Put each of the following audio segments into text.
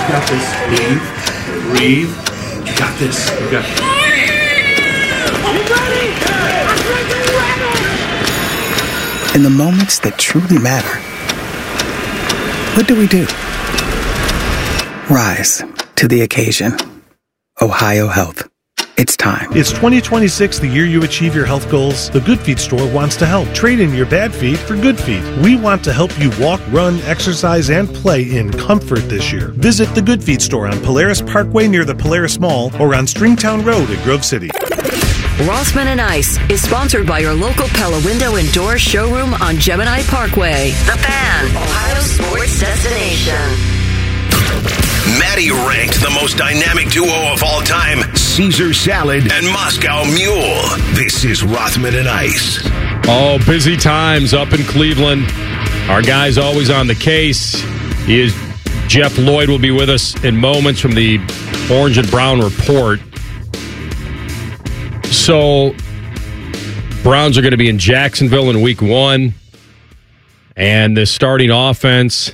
You got this. Breathe. You got this. You got this. In the moments that truly matter, what do? Rise to the occasion. Ohio Health. It's time. It's 2026, the year you achieve your health goals. The Good Feet store wants to help. Trade in your bad feet for good feet. We want to help you walk, run, exercise, and play in comfort this year. Visit the Good Feet store on Polaris Parkway near the Polaris Mall or on Stringtown Road in Grove City. Rothman and Ice is sponsored by your local Pella Window and Door showroom on Gemini Parkway. The Fan, Ohio sports destination. Maddie ranked the most dynamic duo of all time, Caesar Salad and Moscow Mule. This is Rothman and Ice. Oh, busy times up in Cleveland. Our guy's always on the case. Jeff Lloyd will be with us in moments from the Orange and Brown Report. So, Browns are going to be in Jacksonville in week 1. And the starting offense...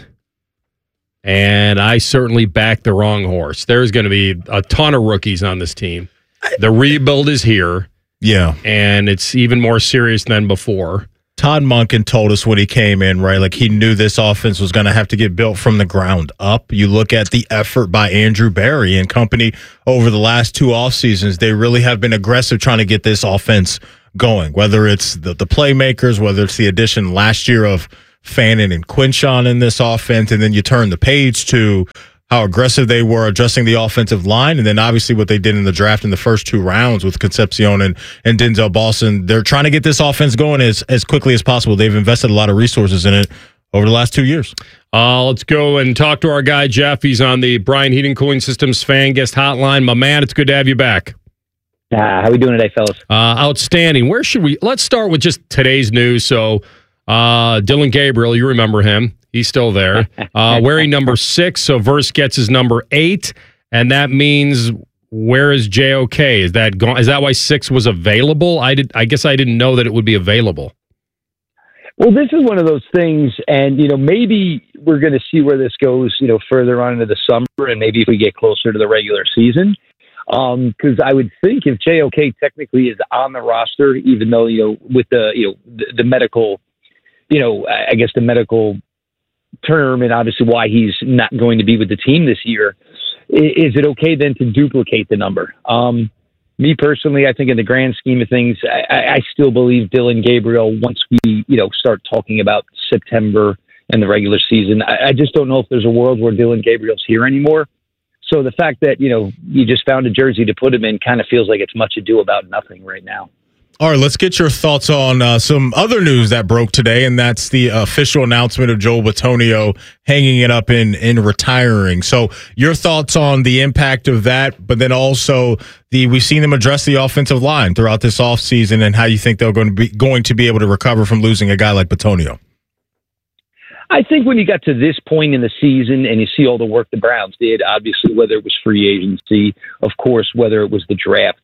And I certainly backed the wrong horse. There's going to be a ton of rookies on this team. The rebuild is here. Yeah. And it's even more serious than before. Todd Monken told us when he came in, right? Like he knew this offense was going to have to get built from the ground up. You look at the effort by Andrew Berry and company over the last 2 off seasons. They really have been aggressive trying to get this offense going, whether it's the playmakers, whether it's the addition last year of Fannin and Quinshon in this offense, and then you turn the page to how aggressive they were addressing the offensive line, and then obviously what they did in the draft in the first 2 rounds with Concepcion and Denzel Boston. They're trying to get this offense going as quickly as possible. They've invested a lot of resources in it over the last 2 years. Let's go and talk to our guy, Jeff. He's on the Brian Heating Cooling Systems fan guest hotline. My man, it's good to have you back. How we doing today, fellas? Outstanding. Let's start with just today's news. So, Dylan Gabriel, you remember him. He's still there. Wearing number 6, so Verse gets his number 8, and that means where is JOK? Is that gone? Is that why 6 was available? I guess I didn't know that it would be available. Well, this is one of those things, and maybe we're going to see where this goes, further on into the summer, and maybe if we get closer to the regular season. Because I would think if JOK technically is on the roster, even though with the the medical. I guess the medical term and obviously why he's not going to be with the team this year. Is it okay then to duplicate the number? Me personally, I think in the grand scheme of things, I still believe Dylan Gabriel, once we, start talking about September and the regular season, I just don't know if there's a world where Dylan Gabriel's here anymore. So the fact that, you just found a jersey to put him in kind of feels like it's much ado about nothing right now. All right, let's get your thoughts on some other news that broke today, and that's the official announcement of Joel Bitonio hanging it up in retiring. So your thoughts on the impact of that, but then also we've seen them address the offensive line throughout this offseason and how you think they're going to be able to recover from losing a guy like Bitonio. I think when you got to this point in the season and you see all the work the Browns did, obviously whether it was free agency, of course, whether it was the draft,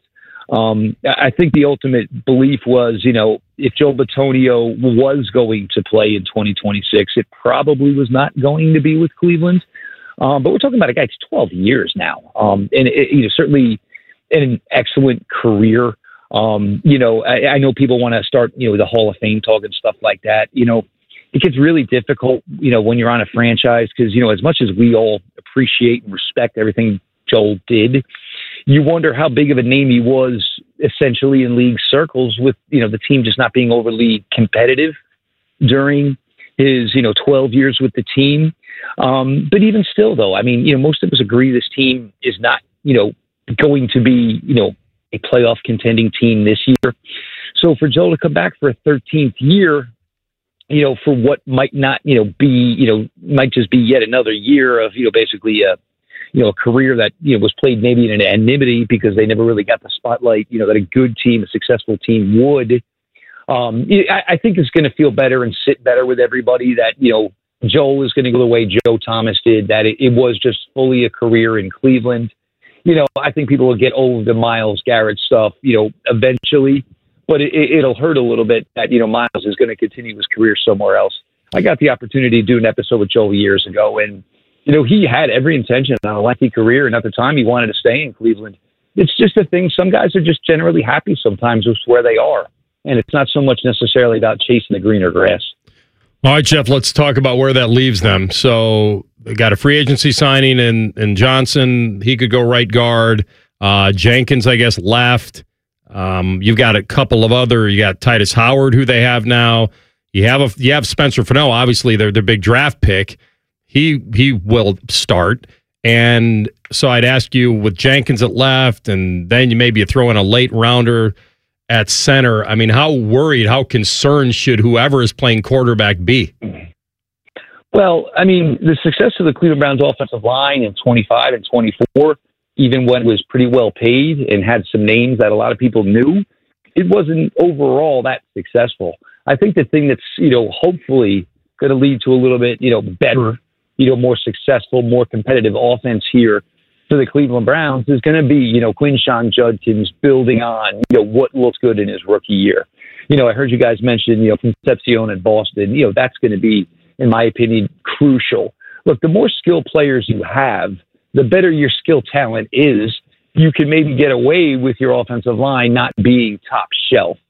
I think the ultimate belief was, if Joel Bitonio was going to play in 2026, it probably was not going to be with Cleveland. But we're talking about a guy that's 12 years now. And certainly an excellent career. I know people want to start, the Hall of Fame talk and stuff like that. It gets really difficult, when you're on a franchise because, as much as we all appreciate and respect everything Joel did, you wonder how big of a name he was essentially in league circles with, the team just not being overly competitive during his, 12 years with the team. But even still, though, I mean, most of us agree this team is not, going to be, a playoff contending team this year. So for Joel to come back for a 13th year, for what might not, be, might just be yet another year of, basically a career that, was played maybe in anonymity because they never really got the spotlight, that a good team, a successful team would. I think it's going to feel better and sit better with everybody that, Joel is going to go the way Joe Thomas did, that it was just fully a career in Cleveland. I think people will get over the Myles Garrett stuff, eventually, but it'll hurt a little bit that, Myles is going to continue his career somewhere else. I got the opportunity to do an episode with Joel years ago, and he had every intention on a lengthy career, and at the time he wanted to stay in Cleveland. It's just a thing. Some guys are just generally happy sometimes with where they are, and it's not so much necessarily about chasing the greener grass. All right, Jeff, let's talk about where that leaves them. So they got a free agency signing in Johnson. He could go right guard. Jenkins, I guess, left. You've got a couple of other. You got Titus Howard, who they have now. You have Spencer Fennell. Obviously, they're their big draft pick. He will start. And so I'd ask you, with Jenkins at left, and then you throw in a late rounder at center. I mean, how worried, how concerned should whoever is playing quarterback be? Well, I mean, the success of the Cleveland Browns offensive line in 25 and 24, even when it was pretty well paid and had some names that a lot of people knew, it wasn't overall that successful. I think the thing that's, hopefully going to lead to a little bit, better, more successful, more competitive offense here for the Cleveland Browns is going to be, Quinshon Judkins building on, what looked good in his rookie year. I heard you guys mention, Concepcion in Boston. That's going to be, in my opinion, crucial. Look, the more skilled players you have, the better your skill talent is. You can maybe get away with your offensive line not being top shelf.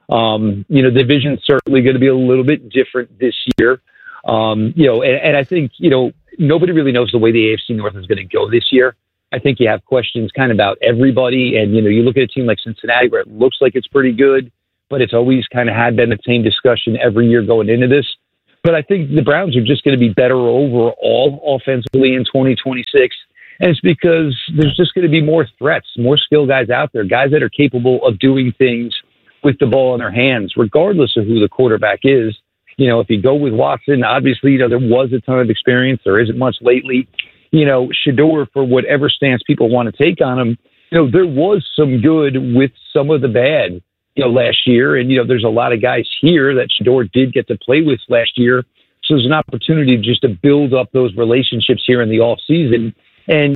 The division's certainly going to be a little bit different this year. And I think, nobody really knows the way the AFC North is going to go this year. I think you have questions kind of about everybody. And, you look at a team like Cincinnati where it looks like it's pretty good, but it's always kind of had been the same discussion every year going into this. But I think the Browns are just going to be better overall offensively in 2026. And it's because there's just going to be more threats, more skilled guys out there, guys that are capable of doing things with the ball in their hands, regardless of who the quarterback is. If you go with Watson, obviously, there was a ton of experience. There isn't much lately. Shedeur, for whatever stance people want to take on him, there was some good with some of the bad, last year. And, there's a lot of guys here that Shedeur did get to play with last year. So there's an opportunity just to build up those relationships here in the off season and,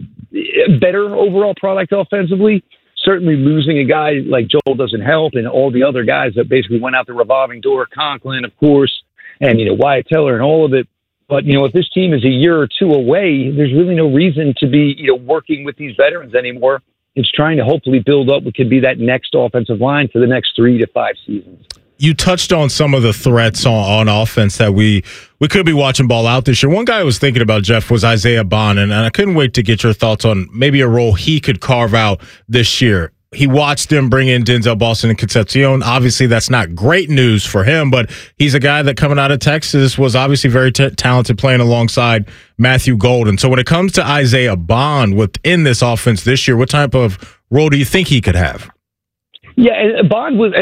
better overall product offensively. Certainly losing a guy like Joel doesn't help, and all the other guys that basically went out the revolving door, Conklin, of course, and, Wyatt Teller and all of it. But, if this team is a year or two away, there's really no reason to be, working with these veterans anymore. It's trying to hopefully build up what could be that next offensive line for the next 3 to 5 seasons. You touched on some of the threats on offense that we could be watching ball out this year. One guy I was thinking about, Jeff, was Isaiah Bond, and I couldn't wait to get your thoughts on maybe a role he could carve out this year. He watched them bring in Denzel Boston and Concepcion. Obviously, that's not great news for him, but he's a guy that coming out of Texas was obviously very talented playing alongside Matthew Golden. So when it comes to Isaiah Bond within this offense this year, what type of role do you think he could have? Yeah, and Bond was,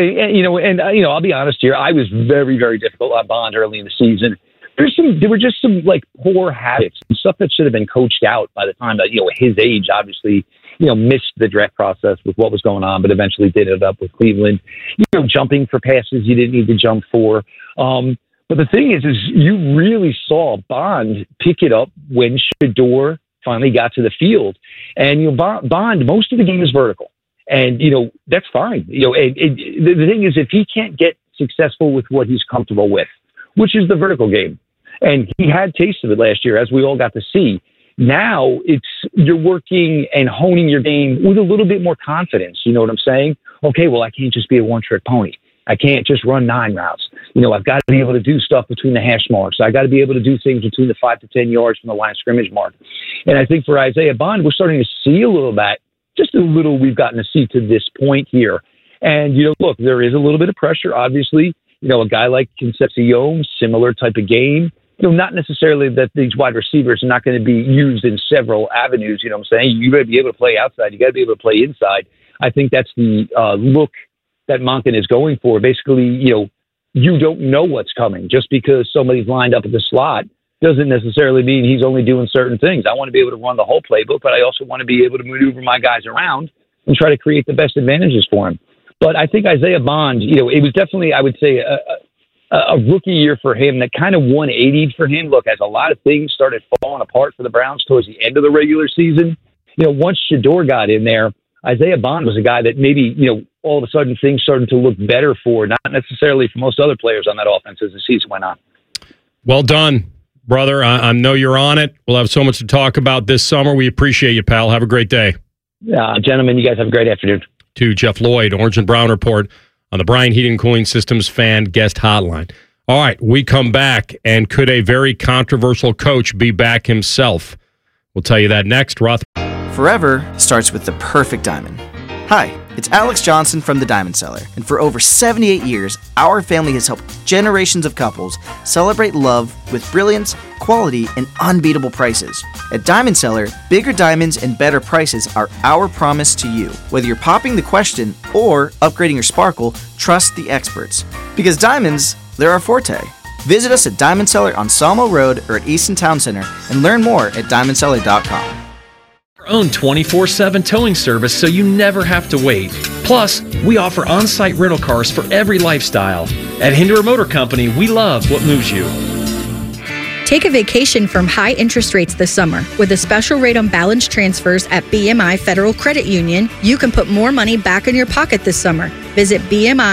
I'll be honest here. I was very, very difficult on Bond early in the season. There were just some poor habits and stuff that should have been coached out by the time that, his age, obviously, missed the draft process with what was going on, but eventually did it up with Cleveland. Jumping for passes you didn't need to jump for. But the thing is you really saw Bond pick it up when Shedeur finally got to the field. And, Bond, most of the game is vertical. And, that's fine. The thing is, if he can't get successful with what he's comfortable with, which is the vertical game, and he had taste of it last year, as we all got to see. Now you're working and honing your game with a little bit more confidence. You know what I'm saying? Okay, well, I can't just be a one-trick pony. I can't just run 9 routes. I've got to be able to do stuff between the hash marks. I got to be able to do things between the 5 to 10 yards from the line of scrimmage mark. And I think for Isaiah Bond, we're starting to see a little bit, just a little we've gotten to see to this point here. And, look, there is a little bit of pressure, obviously. A guy like Concepcion, similar type of game. Not necessarily that these wide receivers are not going to be used in several avenues. You know what I'm saying? You got to be able to play outside. You got to be able to play inside. I think that's the look that Monken is going for. Basically, you don't know what's coming. Just because somebody's lined up at the slot doesn't necessarily mean he's only doing certain things. I want to be able to run the whole playbook, but I also want to be able to maneuver my guys around and try to create the best advantages for him. But I think Isaiah Bond, it was definitely, I would say, a rookie year for him that kind of 180'd for him. Look, as a lot of things started falling apart for the Browns towards the end of the regular season, once Shedeur got in there, Isaiah Bond was a guy that maybe, all of a sudden things started to look better for, not necessarily for most other players on that offense as the season went on. Well done. brother. I know you're on it. We'll have so much to talk about this summer. We appreciate you, pal. Have a great day. Gentlemen, you guys have a great afternoon. To Jeff Lloyd, Orange and Brown Report on the Bryant Heating and Cooling Systems fan guest hotline. All right, we come back, and could a very controversial coach be back himself? We'll tell you that next. Roth. Forever starts with the perfect diamond. Hi, it's Alex Johnson from The Diamond Cellar, and for over 78 years, our family has helped generations of couples celebrate love with brilliance, quality, and unbeatable prices. At Diamond Cellar, bigger diamonds and better prices are our promise to you. Whether you're popping the question or upgrading your sparkle, trust the experts. Because diamonds, they're our forte. Visit us at Diamond Cellar on Sawmill Road or at Easton Town Center and learn more at diamondcellar.com. Our own 24/7 towing service so you never have to wait. Plus, we offer on-site rental cars for every lifestyle. At Hinderer Motor Company, we love what moves you. Take a vacation from high interest rates this summer. With a special rate on balance transfers at BMI Federal Credit Union, you can put more money back in your pocket this summer. Visit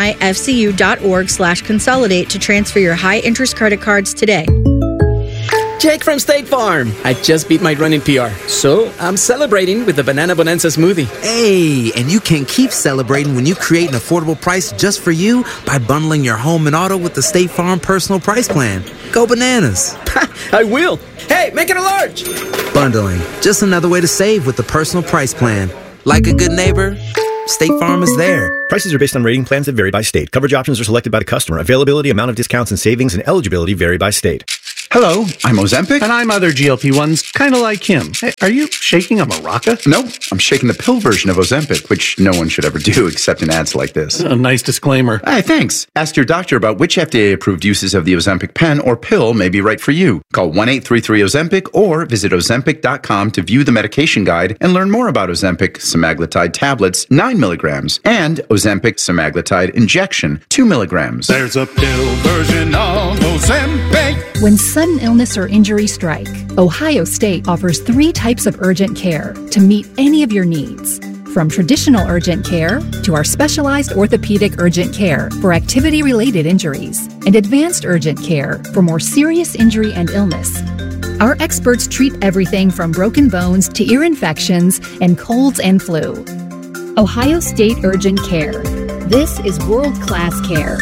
bmifcu.org/consolidate to transfer your high interest credit cards today. Jake from State Farm. I just beat my running PR, so I'm celebrating with the Banana Bonanza smoothie. Hey, and you can keep celebrating when you create an affordable price just for you by bundling your home and auto with the State Farm Personal Price Plan. Go bananas. I will. Hey, make it a large. Bundling, just another way to save with the Personal Price Plan. Like a good neighbor, State Farm is there. Prices are based on rating plans that vary by state. Coverage options are selected by the customer. Availability, amount of discounts and savings, and eligibility vary by state. Hello, I'm Ozempic. And I'm other GLP-1s, kind of like him. Hey, are you shaking a maraca? No, I'm shaking the pill version of Ozempic, which no one should ever do except in ads like this. A nice disclaimer. Hey, thanks. Ask your doctor about which FDA-approved uses of the Ozempic pen or pill may be right for you. Call 1-833-OZEMPIC or visit Ozempic.com to view the medication guide and learn more about Ozempic semaglutide tablets, 9 milligrams, and Ozempic semaglutide injection, 2 milligrams. There's a pill version of Ozempic. When sudden illness or injury strike, Ohio State offers 3 types of urgent care to meet any of your needs. From traditional urgent care to our specialized orthopedic urgent care for activity-related injuries and advanced urgent care for more serious injury and illness. Our experts treat everything from broken bones to ear infections and colds and flu. Ohio State Urgent Care. This is world-class care.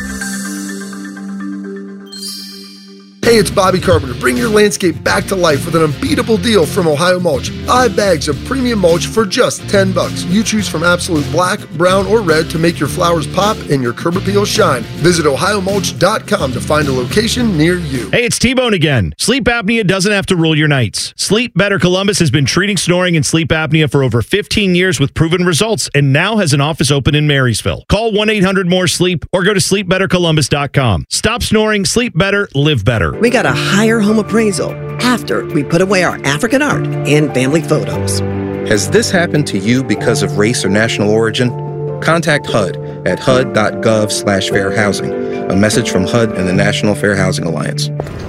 Hey, it's Bobby Carpenter. Bring your landscape back to life with an unbeatable deal from Ohio Mulch. 5 bags of premium mulch for just $10. You choose from absolute black, brown, or red to make your flowers pop and your curb appeal shine. Visit ohiomulch.com to find a location near you. Hey, it's T-Bone again. Sleep apnea doesn't have to rule your nights. Sleep Better Columbus has been treating snoring and sleep apnea for over 15 years with proven results and now has an office open in Marysville. Call 1-800-MORE-SLEEP or go to sleepbettercolumbus.com. Stop snoring, sleep better, live better. We got a higher home appraisal after we put away our African art and family photos. Has this happened to you because of race or national origin? Contact HUD at hud.gov/fair housing. A message from HUD and the National Fair Housing Alliance.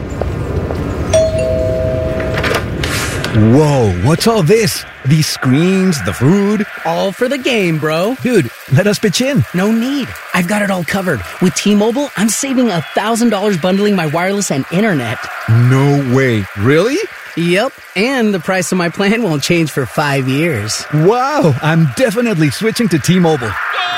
Whoa, what's all this? These screens, the food? All for the game, bro. Dude, let us pitch in. No need. I've got it all covered. With T-Mobile, I'm saving $1,000 bundling my wireless and internet. No way. Really? Yep. And the price of my plan won't change for 5 years. Wow, I'm definitely switching to T-Mobile.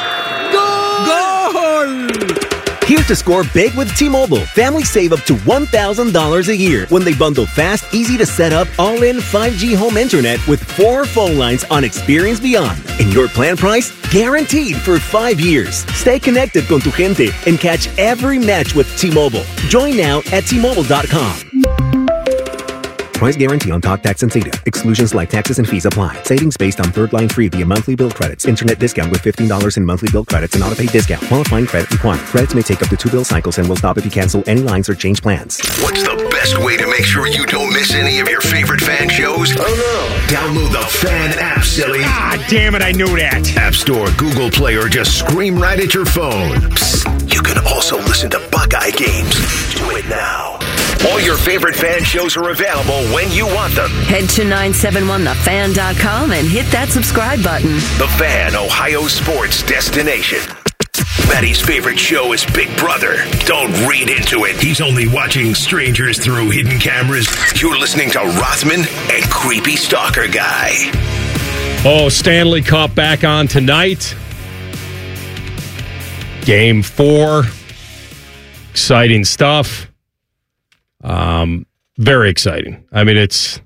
Goal! Here to score big with T-Mobile. Families save up to $1,000 a year when they bundle fast, easy to set up, all-in 5G home internet with 4 phone lines on Experience Beyond. And your plan price? Guaranteed for 5 years. Stay connected con tu gente and catch every match with T-Mobile. Join now at T-Mobile.com. Price guarantee on talk, tax, and data. Exclusions like taxes and fees apply. Savings based on third line free via monthly bill credits. Internet discount with $15 in monthly bill credits and auto-pay discount. Qualifying credit required. Credits may take up to 2 bill cycles and will stop if you cancel any lines or change plans. What's the best way to make sure you don't miss any of your favorite fan shows? Oh no! Download the Fan app, silly. Ah, damn it, I knew that. App Store, Google Play, or just scream right at your phone. Psst, you can also listen to Buckeye games. Do it now. All your favorite fan shows are available when you want them. Head to 971thefan.com and hit that subscribe button. The Fan, Ohio sports destination. Cincinnati's favorite show is Big Brother. Don't read into it. He's only watching strangers through hidden cameras. You're listening to Rothman and Creepy Stalker Guy. Oh, Stanley Cup back on tonight. Game 4. Exciting stuff. Very exciting. I mean, it's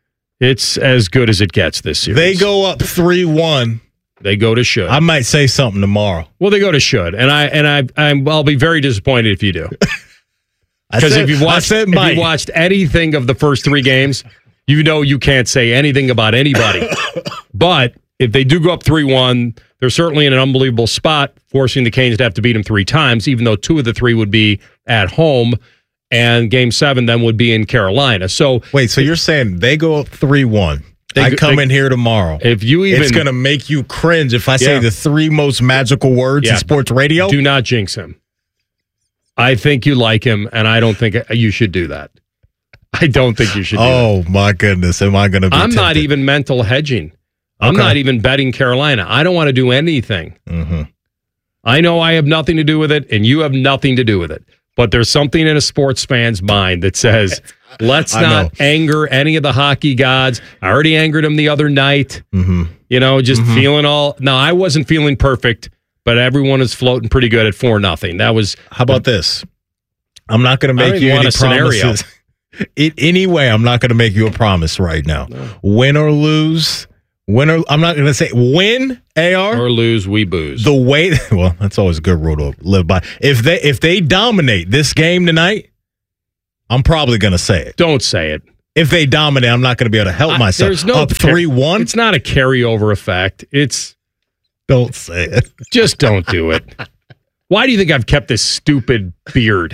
as good as it gets this series. They go up 3-1. They go to should. I might say something tomorrow. Well, they go to should, and I'll be very disappointed if you do. Because if you've watched anything of the first 3 games, you know you can't say anything about anybody. But if they do go up 3-1, they're certainly in an unbelievable spot, forcing the Canes to have to beat them 3 times, even though 2 of the 3 would be at home, and Game 7 then would be in Carolina. So wait, so you're saying they go up 3-1? I come in here tomorrow. If you even, it's going to make you cringe if I say the 3 most magical words in sports radio. Do not jinx him. I think you like him, and I don't think you should do that. I don't think you should do that. Oh, my goodness. Am I going to be tempted? not even mental hedging. I'm not even betting Carolina. I don't want to do anything. Mm-hmm. I know I have nothing to do with it, and you have nothing to do with it. But there's something in a sports fan's mind that says, let's not anger any of the hockey gods. I already angered them the other night. Mm-hmm. You know, just feeling all... Now, I wasn't feeling perfect, but everyone is floating pretty good at 4-0. That was... How about this? I'm not going to make you any promises. Anyway, I'm not going to make you a promise right now. No. Win or lose... I'm not going to say win, AR. Or lose, we booze. The way, well, that's always a good rule to live by. If they dominate this game tonight, I'm probably going to say it. Don't say it. If they dominate, I'm not going to be able to help myself. There's no up 3-1. It's not a carryover effect. Don't say it. Just don't do it. Why do you think I've kept this stupid beard?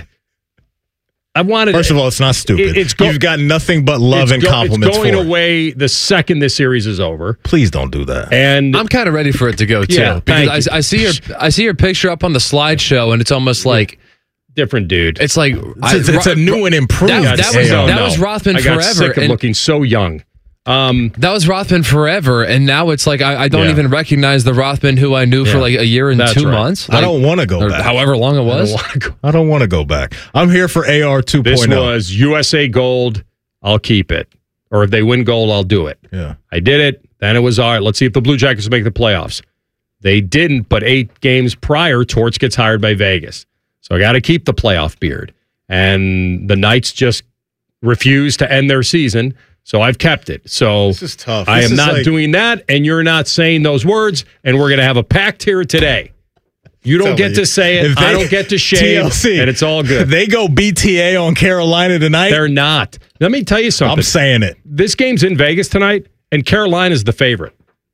First of all, it's not stupid. You've got nothing but love and compliments. It's going away the second this series is over. Please don't do that. And I'm kind of ready for it to go too. Yeah, because I see your picture up on the slideshow, and it's almost like different dude. It's like it's a new and improved. That was Rothman I forever. Got sick of looking so young. That was Rothman forever, and now it's like I don't even recognize the Rothman who I knew for like a year and 2 months. I don't want to go back. However long it was. I don't want to go back. I'm here for AR 2.0. This was USA Gold. I'll keep it. Or if they win gold, I'll do it. Yeah. I did it. Then it was all right. Let's see if the Blue Jackets make the playoffs. They didn't, but 8 games prior, Torts gets hired by Vegas. So I got to keep the playoff beard. And the Knights just refused to end their season. So I've kept it. So this is tough. I am not doing that, and you're not saying those words, and we're going to have a pact here today. You don't get to say it. I don't get to shave, TLC, and it's all good. They go BTA on Carolina tonight? They're not. Let me tell you something. I'm saying it. This game's in Vegas tonight, and Carolina's the favorite.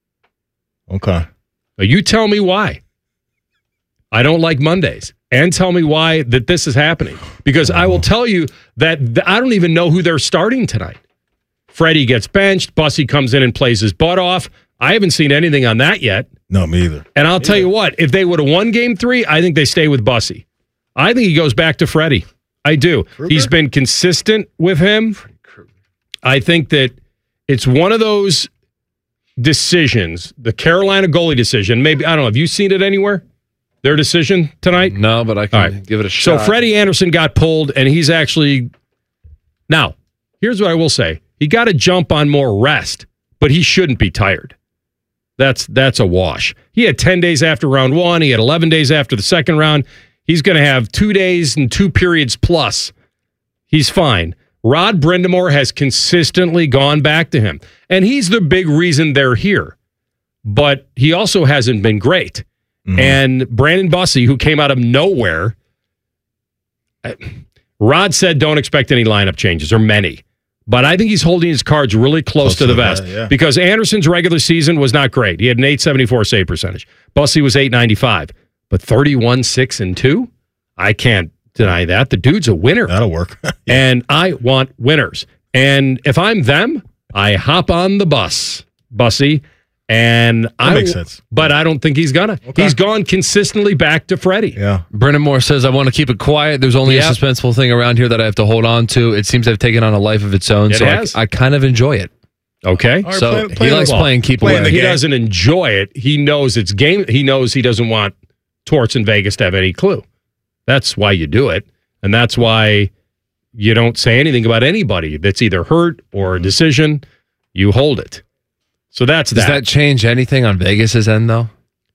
Okay. Now you tell me why. I don't like Mondays. And tell me why that this is happening. Because I will tell you that I don't even know who they're starting tonight. Freddie gets benched. Bussy comes in and plays his butt off. I haven't seen anything on that yet. No, me either. And I'll tell you what, if they would have won Game 3, I think they stay with Bussy. I think he goes back to Freddie. I do. Kruger? He's been consistent with him. I think that it's one of those decisions, the Carolina goalie decision. Maybe, I don't know, have you seen it anywhere? Their decision tonight? No, but I can give it a shot. So Freddie Anderson got pulled, and he's actually... Now, here's what I will say. He got to jump on more rest, but he shouldn't be tired. That's a wash. He had 10 days after round 1. He had 11 days after the second round. He's going to have 2 days and 2 periods plus. He's fine. Rod Brind'Amour has consistently gone back to him, and he's the big reason they're here. But he also hasn't been great. Mm-hmm. And Brandon Bussy, who came out of nowhere, Rod said don't expect any lineup changes or many. But I think he's holding his cards really close to the vest because Anderson's regular season was not great. He had an .874 save percentage. Bussy was .895. But 31-6-2? I can't deny that. The dude's a winner. That'll work. And I want winners. And if I'm them, I hop on the bus, Bussy. And that makes sense. But I don't think he's gonna. Okay. He's gone consistently back to Freddie. Yeah. Brind'Amour says, I want to keep it quiet. There's only a suspenseful thing around here that I have to hold on to. It seems to have taken on a life of its own. I kind of enjoy it. Okay. Right, so he likes playing keep away. He doesn't enjoy it. He knows it's game. He knows he doesn't want Torts in Vegas to have any clue. That's why you do it. And that's why you don't say anything about anybody that's either hurt or a decision. You hold it. So that's Does that change anything on Vegas's end, though?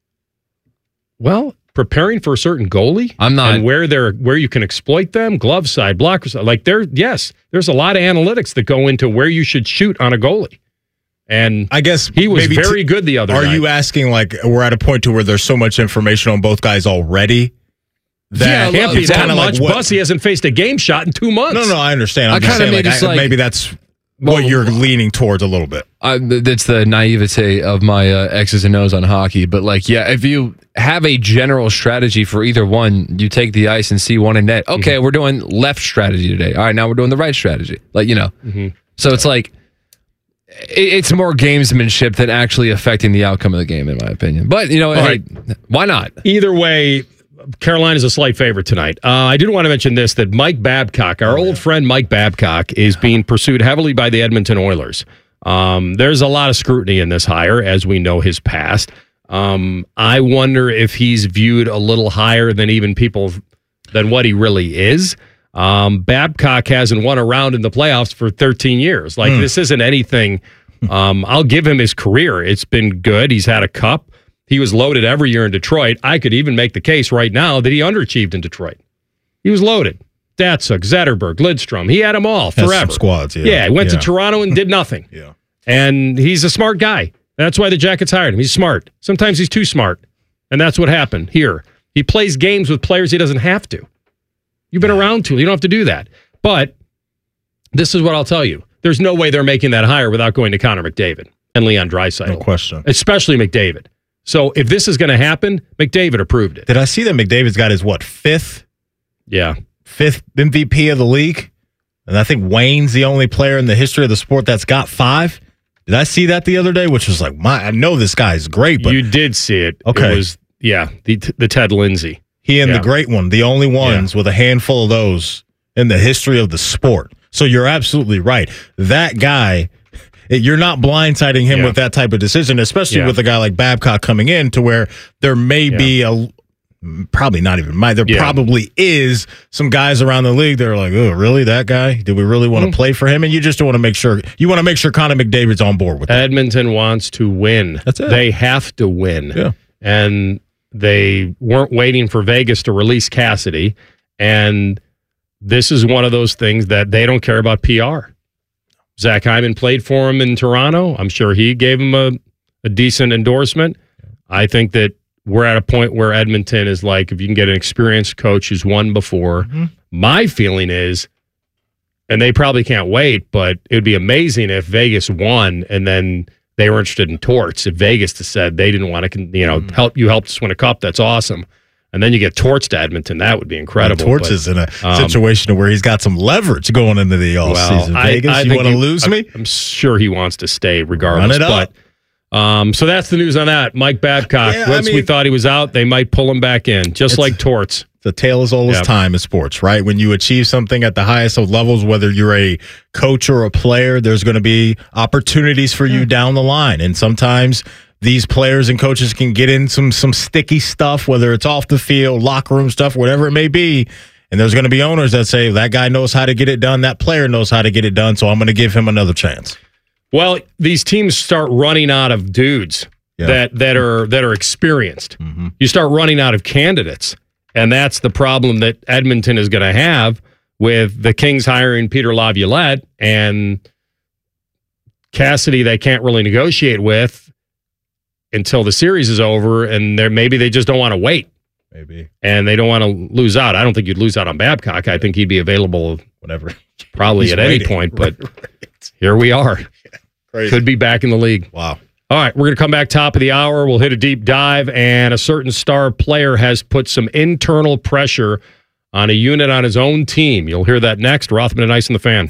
Well, preparing for a certain goalie, I'm not, and where you can exploit them, glove side, blocker side, like there's a lot of analytics that go into where you should shoot on a goalie. And I guess he was very good the other night. Are you asking, like, we're at a point to where there's so much information on both guys already? That can't be that much. Plus, he hasn't faced a game shot in 2 months. No, I understand. I'm just saying, maybe that's what you're leaning towards a little bit. That's the naivete of my X's and O's on hockey. But, like, yeah, if you have a general strategy for either one, you take the ice and see one in net. Okay, we're doing left strategy today. All right, now we're doing the right strategy. Like, So it's like, it's more gamesmanship than actually affecting the outcome of the game, in my opinion. But, why not? Either way, Carolina's a slight favorite tonight. I did want to mention this, that Mike Babcock, our old friend Mike Babcock, is being pursued heavily by the Edmonton Oilers. There's a lot of scrutiny in this hire, as we know his past. I wonder if he's viewed a little higher than even people, than what he really is. Babcock hasn't won a round in the playoffs for 13 years. Like, this isn't anything. I'll give him his career. It's been good. He's had a cup. He was loaded every year in Detroit. I could even make the case right now that he underachieved in Detroit. He was loaded. Datsuk, Zetterberg, Lidstrom. He had them all forever. Some squads, he went to Toronto and did nothing. And he's a smart guy. That's why the Jackets hired him. He's smart. Sometimes he's too smart. And that's what happened here. He plays games with players he doesn't have to. You've been around too. You don't have to do that. But this is what I'll tell you. There's no way they're making that hire without going to Connor McDavid and Leon Draisaitl. No question. Especially McDavid. So if this is going to happen, McDavid approved it. Did I see that McDavid's got his, fifth? Yeah. Fifth MVP of the league? And I think Wayne's the only player in the history of the sport that's got 5. Did I see that the other day? Which was like, I know this guy's great, but... You did see it. Okay. It was, the Ted Lindsay. He and the great one, the only ones with a handful of those in the history of the sport. So you're absolutely right. That guy... You're not blindsiding him with that type of decision, especially with a guy like Babcock coming in, to where there may be probably not even there probably is some guys around the league that are like, oh, really, that guy? Do we really want to play for him? And you just want to make sure Connor McDavid's on board with that. Edmonton wants to win. That's it. They have to win. Yeah. And they weren't waiting for Vegas to release Cassidy. And this is one of those things that they don't care about PR. Zach Hyman played for him in Toronto. I'm sure he gave him a decent endorsement. I think that we're at a point where Edmonton is like, if you can get an experienced coach who's won before. My feeling is, and they probably can't wait, but it would be amazing if Vegas won and then they were interested in Torts. If Vegas said they didn't want to, help us win a cup, that's awesome. And then you get Torts to Edmonton. That would be incredible. Torts is in a situation where he's got some leverage going into the offseason. Vegas, you want to lose me? I'm sure he wants to stay regardless. Run it up. So that's the news on that. Mike Babcock, once we thought he was out, they might pull him back in, just like Torts. The tale is always time in sports, right? When you achieve something at the highest of levels, whether you're a coach or a player, there's going to be opportunities for you down the line. And sometimes these players and coaches can get in some sticky stuff, whether it's off the field, locker room stuff, whatever it may be. And there's going to be owners that say, that guy knows how to get it done, that player knows how to get it done, so I'm going to give him another chance. Well, these teams start running out of dudes that are experienced. You start running out of candidates. And that's the problem that Edmonton is going to have with the Kings hiring Peter Laviolette and Cassidy they can't really negotiate with until the series is over, and maybe they just don't want to wait. Maybe. And they don't want to lose out. I don't think you'd lose out on Babcock. I think he'd be available whatever, probably at any point, but here we are. Crazy. Could be back in the league. Wow. All right, we're going to come back top of the hour. We'll hit a deep dive, and a certain star player has put some internal pressure on a unit on his own team. You'll hear that next. Rothman and Ice and the Fan.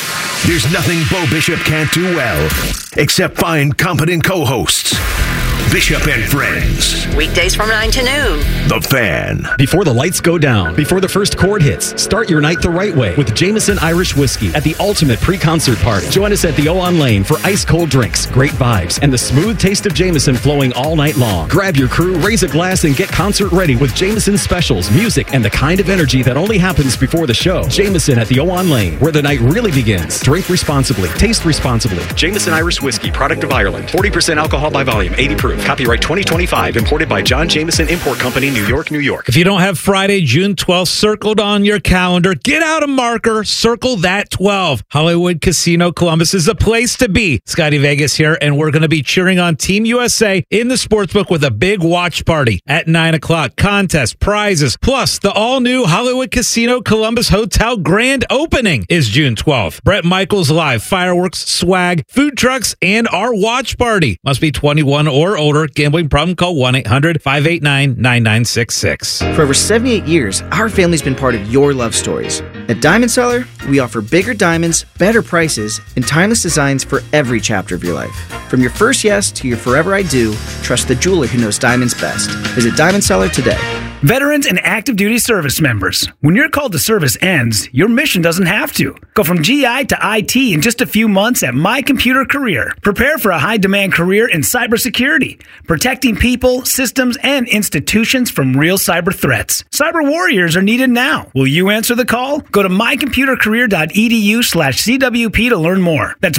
There's nothing Bo Bishop can't do well, except find competent co-hosts. Bishop and Friends. Weekdays from 9 to noon. The Fan. Before the lights go down, before the first chord hits, start your night the right way with Jameson Irish Whiskey at the ultimate pre-concert party. Join us at the O on Lane for ice-cold drinks, great vibes, and the smooth taste of Jameson flowing all night long. Grab your crew, raise a glass, and get concert ready with Jameson specials, music, and the kind of energy that only happens before the show. Jameson at the O on Lane, where the night really begins. Drink responsibly. Taste responsibly. Jameson Irish Whiskey, product of Ireland. 40% alcohol by volume, 80 proof. Copyright 2025. Imported by John Jameson Import Company, New York, New York. If you don't have Friday, June 12th circled on your calendar, get out a marker, circle that 12. Hollywood Casino Columbus is the place to be. Scotty Vegas here, and we're going to be cheering on Team USA in the sportsbook with a big watch party at 9 o'clock. Contest, prizes, plus the all-new Hollywood Casino Columbus Hotel grand opening is June 12th. Bret Michaels live, fireworks, swag, food trucks, and our watch party. Must be 21 or older. Gambling problem? Call 1-800-589-9966. For over 78 years, our family's been part of your love stories. At Diamond Seller, we offer bigger diamonds, better prices, and timeless designs for every chapter of your life. From your first yes to your forever I do, trust the jeweler who knows diamonds best. Visit Diamond Seller today. Veterans and active duty service members, when your call to service ends, your mission doesn't have to. Go from GI to IT in just a few months at My Computer Career. Prepare for a high-demand career in cybersecurity, protecting people, systems, and institutions from real cyber threats. Cyber warriors are needed now. Will you answer the call? Go to mycomputercareer.edu/CWP to learn more. That's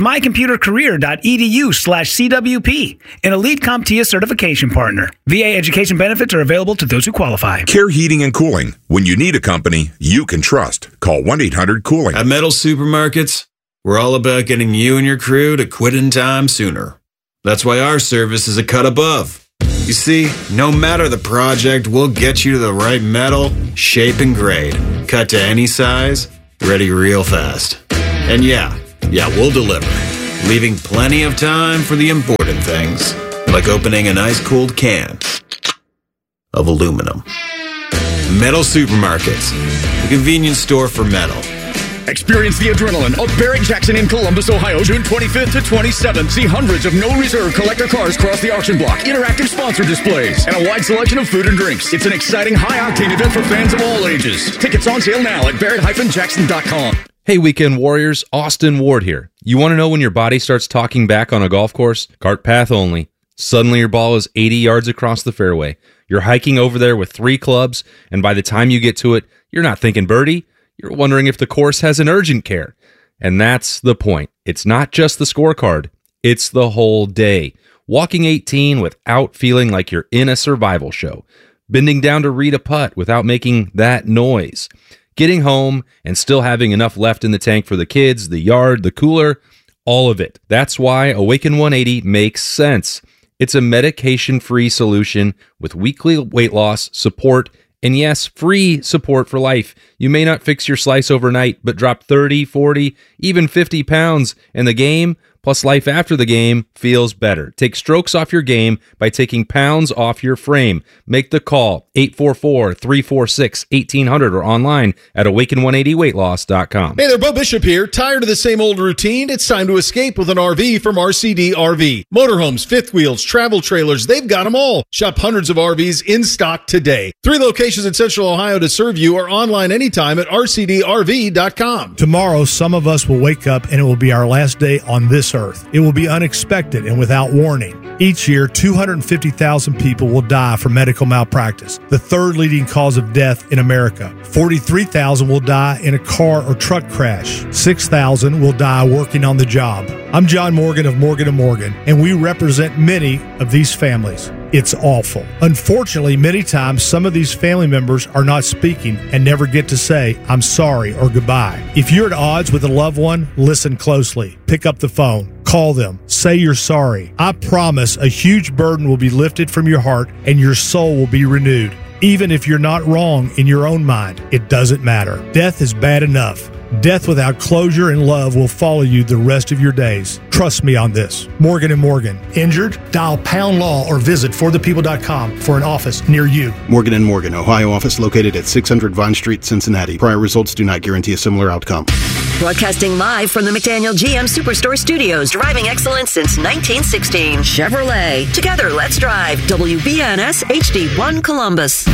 mycomputercareer.edu/CWP, an elite CompTIA certification partner. VA education benefits are available to those who qualify. Care Heating and Cooling. When you need a company you can trust, call 1-800-COOLING. At Metal Supermarkets, we're all about getting you and your crew to quit in time sooner. That's why our service is a cut above. You see, no matter the project, we'll get you to the right metal, shape, and grade. Cut to any size, ready real fast. And yeah, we'll deliver. Leaving plenty of time for the important things, like opening an ice-cold can of aluminum. Metal Supermarkets, the convenience store for metal. Experience the adrenaline of Barrett Jackson in Columbus, Ohio, June 25th to 27th. See hundreds of no reserve collector cars cross the auction block, interactive sponsor displays, and a wide selection of food and drinks. It's an exciting high-octane event for fans of all ages. Tickets on sale now at barrett-jackson.com. Hey, Weekend Warriors, Austin Ward here. You want to know when your body starts talking back on a golf course? Cart path only. Suddenly your ball is 80 yards across the fairway. You're hiking over there with 3 clubs, and by the time you get to it, you're not thinking birdie. You're wondering if the course has an urgent care. And that's the point. It's not just the scorecard. It's the whole day. Walking 18 without feeling like you're in a survival show. Bending down to read a putt without making that noise. Getting home and still having enough left in the tank for the kids, the yard, the cooler, all of it. That's why Awaken 180 makes sense. It's a medication-free solution with weekly weight loss, support, and yes, free support for life. You may not fix your slice overnight, but drop 30, 40, even 50 pounds, and the game, plus life after the game, feels better. Take strokes off your game by taking pounds off your frame. Make the call, 844-346-1800, or online at awaken180weightloss.com. Hey there, Bo Bishop here. Tired of the same old routine? It's time to escape with an RV from RCD RV. Motorhomes, fifth wheels, travel trailers, they've got them all. Shop hundreds of RVs in stock today. 3 locations in Central Ohio to serve you, or online anytime at rcdrv.com. Tomorrow, some of us will wake up and it will be our last day on this earth. It will be unexpected and without warning. Each year, 250,000 people will die from medical malpractice, the 3rd leading cause of death in America. 43,000 will die in a car or truck crash. 6,000 will die working on the job. I'm John Morgan of Morgan & Morgan, and we represent many of these families. It's awful. Unfortunately, many times some of these family members are not speaking and never get to say, I'm sorry or goodbye. If you're at odds with a loved one, listen closely. Pick up the phone. Call them. Say you're sorry. I promise a huge burden will be lifted from your heart and your soul will be renewed. Even if you're not wrong in your own mind, it doesn't matter. Death is bad enough. Death without closure and love will follow you the rest of your days. Trust me on this. Morgan & Morgan. Injured? Dial Pound Law or visit forthepeople.com for an office near you. Morgan & Morgan, Ohio office located at 600 Vine Street, Cincinnati. Prior results do not guarantee a similar outcome. Broadcasting live from the McDaniel GM Superstore Studios, driving excellence since 1916. Chevrolet. Together, let's drive. WBNS HD1 Columbus.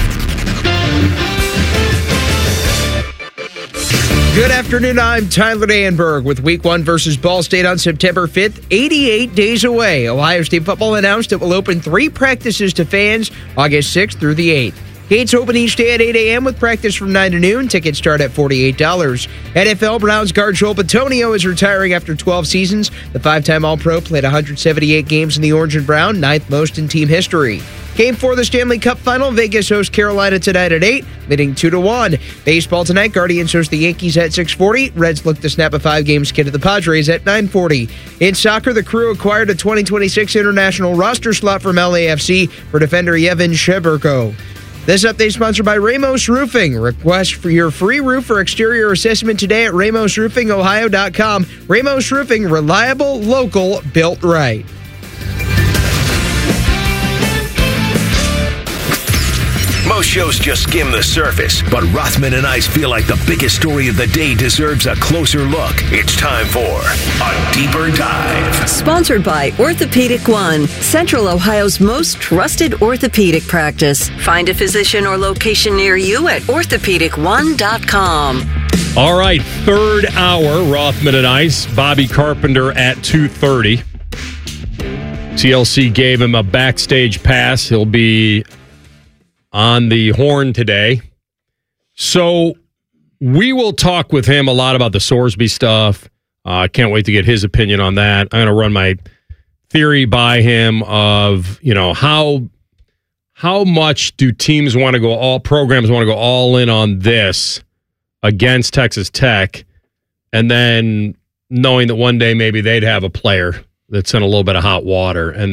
Good afternoon. I'm Tyler Danberg with Week 1 versus Ball State on September 5th, 88 days away. Ohio State football announced it will open 3 practices to fans August 6th through the 8th. Gates open each day at 8 a.m. with practice from 9 to noon. Tickets start at $48. NFL Browns guard Joel Bitonio is retiring after 12 seasons. The 5-time All-Pro played 178 games in the Orange and Brown, 9th most in team history. Game 4 of the Stanley Cup Final. Vegas hosts Carolina tonight at 8, leading 2-1. Baseball tonight. Guardians host the Yankees at 6:40. Reds look to snap a 5-game skid to the Padres at 9:40. In soccer, the Crew acquired a 2026 international roster slot from LAFC for defender Yevhen Sheberko. This update is sponsored by Ramos Roofing. Request for your free roof or exterior assessment today at RamosRoofingOhio.com. Ramos Roofing, reliable, local, built right. Most shows just skim the surface, but Rothman and I feel like the biggest story of the day deserves a closer look. It's time for a deeper dive. Sponsored by Orthopedic One, Central Ohio's most trusted orthopedic practice. Find a physician or location near you at orthopedic1.com. All right, third hour, Rothman and Ice. Bobby Carpenter at 2:30. TLC gave him a backstage pass. He'll be on the horn today. So we will talk with him a lot about the Sorsby stuff. I can't wait to get his opinion on that. I'm going to run my theory by him of, how much do teams want to go programs want to go all in on this against Texas Tech, and then knowing that one day maybe they'd have a player that's in a little bit of hot water, and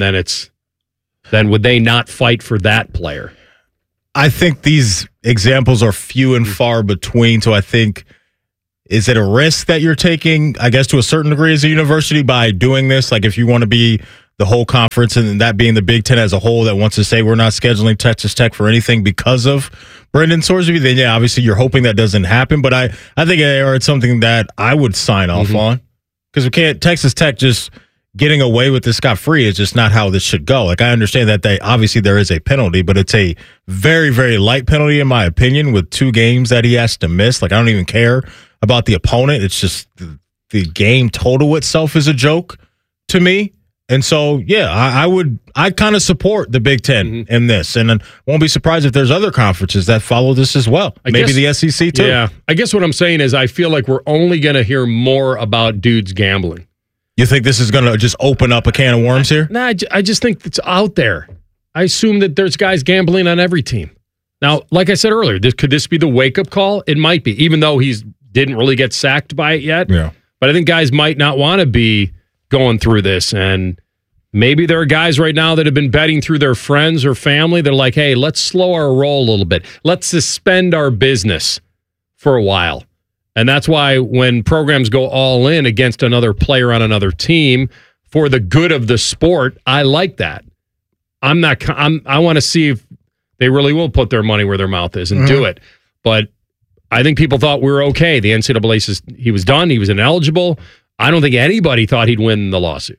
then would they not fight for that player? I think these examples are few and far between. So I think, is it a risk that you're taking, I guess, to a certain degree as a university by doing this? Like if you want to be the whole conference and that being the Big Ten as a whole that wants to say we're not scheduling Texas Tech for anything because of Brendan Sorsby, then yeah, obviously you're hoping that doesn't happen. But I think it's something that I would sign off on, because we can't, Texas Tech just getting away with this scot-free is just not how this should go. Like, I understand that obviously there is a penalty, but it's a very, very light penalty in my opinion with 2 games that he has to miss. Like, I don't even care about the opponent. It's just the game total itself is a joke to me. And so, yeah, I kind of support the Big Ten in this, and I won't be surprised if there's other conferences that follow this as well. Maybe the SEC too. Yeah, I guess what I'm saying is I feel like we're only going to hear more about dudes gambling. You think this is going to just open up a can of worms here? Nah, I just think it's out there. I assume that there's guys gambling on every team. Now, like I said earlier, could this be the wake-up call? It might be, even though he didn't really get sacked by it yet. Yeah. But I think guys might not want to be going through this, and maybe there are guys right now that have been betting through their friends or family. They're like, hey, let's slow our roll a little bit. Let's suspend our business for a while. And that's why when programs go all in against another player on another team for the good of the sport, I like that. I want to see if they really will put their money where their mouth is and do it. But I think people thought we were okay. The NCAA, he was done. He was ineligible. I don't think anybody thought he'd win the lawsuit.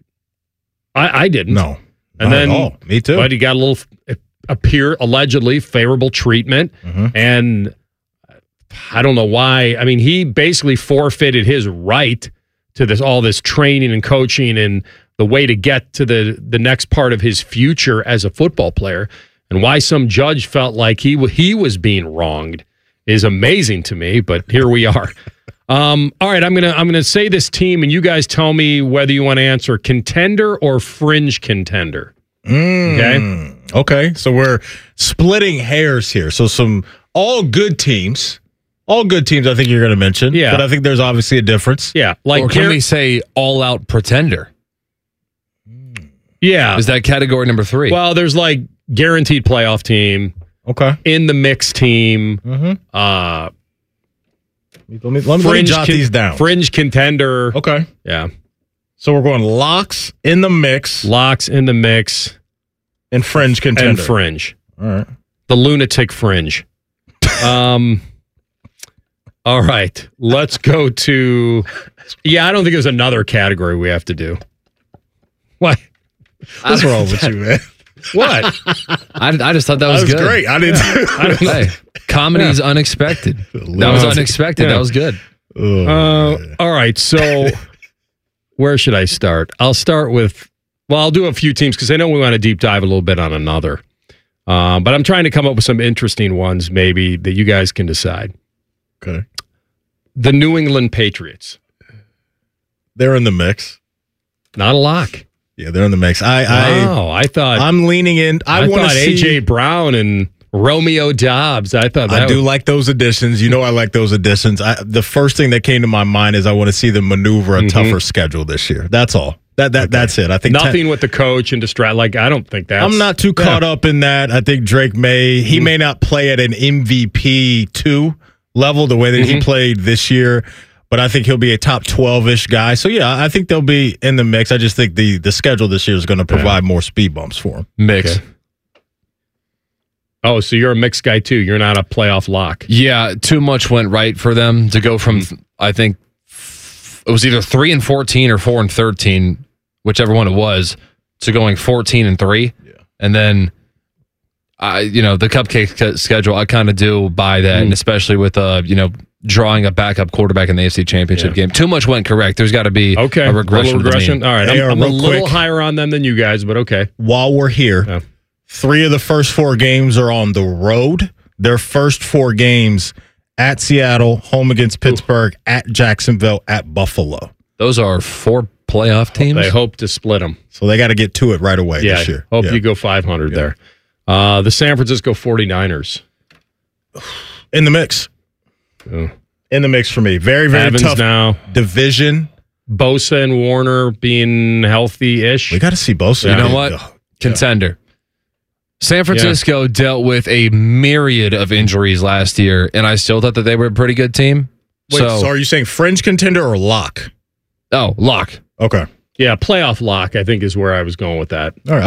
I didn't. No. And then, at all. Me too. But he got a little allegedly favorable treatment. And I don't know why. I mean, he basically forfeited his right to all this training and coaching and the way to get to the next part of his future as a football player. And why some judge felt like he was being wronged is amazing to me. But here we are. All right, I'm gonna say this team, and you guys tell me whether you want to answer contender or fringe contender. Okay. So we're splitting hairs here. So some all good teams. All good teams, I think you're going to mention. Yeah. But I think there's obviously a difference. Yeah. Or can we say all-out pretender? Yeah. Is that category number 3? Well, there's like guaranteed playoff team. Okay. In the mix team. Let me jot these down. Fringe contender. Okay. Yeah. So we're going locks in the mix. Locks in the mix. And fringe contender. And fringe. All right. The lunatic fringe. All right. Let's go to... Yeah, I don't think there's another category we have to do. What? What's wrong with you, man? What? I just thought that was good. Great. I didn't. Hey, comedy is unexpected. That was unexpected. Yeah. That was good. All right. So where should I start? I'll start with, well, I'll do a few teams because I know we want to deep dive a little bit on another. But I'm trying to come up with some interesting ones maybe that you guys can decide. Okay. The New England Patriots. They're in the mix. Not a lock. Yeah, they're in the mix. I thought I'm leaning in. I want to see AJ Brown and Romeo Dobbs. I thought I do like those additions. You know, I like those additions. The first thing that came to my mind is I want to see them maneuver a tougher schedule this year. That's all. That's it. I think nothing with the coach and distract. Like I don't think that's. I'm not too caught up in that. I think Drake he may not play at an MVP 2 level the way that he played this year. But I think he'll be a top 12-ish guy. So, yeah, I think they'll be in the mix. I just think the schedule this year is going to provide more speed bumps for them. Mix. Okay. Oh, so you're a mixed guy, too. You're not a playoff lock. Yeah, too much went right for them to go from, I think, it was either 3-14 or 4-13, whichever one it was, to going 14-3. Yeah. And then, the cupcake schedule, I kind of do buy that, and especially with, drawing a backup quarterback in the AFC Championship game. Too much went correct. There's got to be a regression. All right, I'm a little higher on them than you guys, but okay. While we're here, 3 of the first 4 games are on the road. Their first 4 games at Seattle, home against Pittsburgh, at Jacksonville, at Buffalo. Those are 4 playoff teams. They hope to split them. So they got to get to it right away this year. Hope you go 500 there. The San Francisco 49ers. In the mix. Oh. In the mix for me. Very, very Evans tough now. Division. Bosa and Warner being healthy-ish. We got to see Bosa. You know what? Contender. San Francisco dealt with a myriad of injuries last year, and I still thought that they were a pretty good team. Wait, so are you saying fringe contender or lock? Oh, lock. Okay. Yeah, playoff lock, I think, is where I was going with that. All right.